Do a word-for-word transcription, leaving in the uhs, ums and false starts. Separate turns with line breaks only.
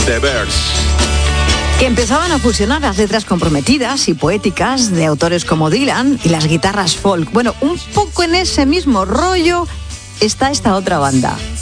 The Birds.
Que empezaban a fusionar las letras comprometidas y poéticas de autores como Dylan y las guitarras folk. Bueno, un poco en ese mismo rollo está esta otra banda,